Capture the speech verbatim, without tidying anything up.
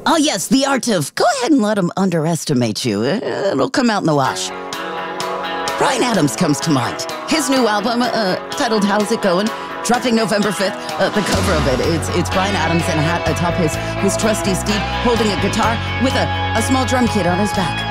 Oh, yes, the art of go ahead and let them underestimate you. It'll come out in the wash. Bryan Adams comes to mind. His new album, uh, titled How's It Going?, dropping November fifth. Uh, the cover of it, it's it's Bryan Adams in a hat atop his, his trusty steed, holding a guitar with a, a small drum kit on his back.